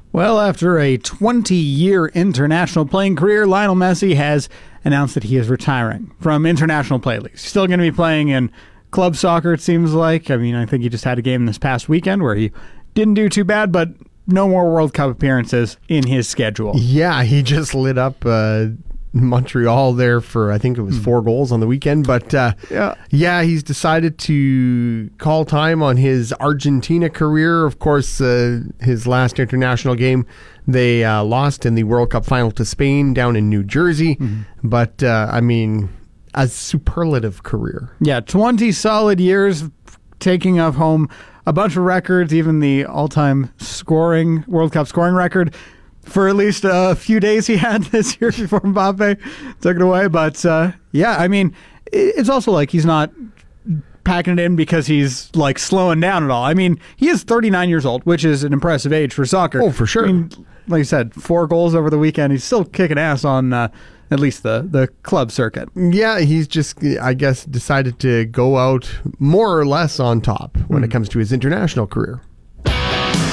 Well, after a 20-year international playing career, Lionel Messi has announced that he is retiring from international play leagues. He's still going to be playing in club soccer, it seems like. I mean, I think he just had a game this past weekend where he didn't do too bad, but no more World Cup appearances in his schedule. Yeah, he just lit up Montreal there for, I think it was 4 goals on the weekend. But yeah, he's decided to call time on his Argentina career. Of course, his last international game, they lost in the World Cup final to Spain down in New Jersey. But, I mean, a superlative career. Yeah, 20 solid years, taking home a bunch of records, even the all-time scoring, World Cup scoring record for at least a few days he had this year before Mbappe took it away. But, yeah, I mean, it's also like he's not packing it in because he's, like, slowing down at all. I mean, he is 39 years old, which is an impressive age for soccer. Oh, for sure. I mean, like I said, 4 goals over the weekend. He's still kicking ass on at least the club circuit. Yeah, he's just, I guess, decided to go out more or less on top when it comes to his international career.